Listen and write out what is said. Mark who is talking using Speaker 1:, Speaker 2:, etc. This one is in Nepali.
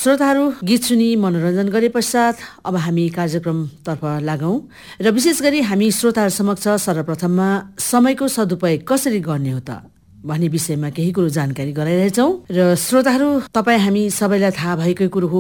Speaker 1: श्रोताहरू गीत सुनि मनोरञ्जन गरे पश्चात अब हामी कार्यक्रमतर्फ लागौं र विशेष गरी हामी श्रोताहरू समक्ष सर्वप्रथममा समयको सदुपयोग कसरी गर्ने हो त भन्ने विषयमा केही कुरो जानकारी गराइरहेछौँ र श्रोताहरू तपाईँ हामी सबैलाई थाहा भएकै कुरो हो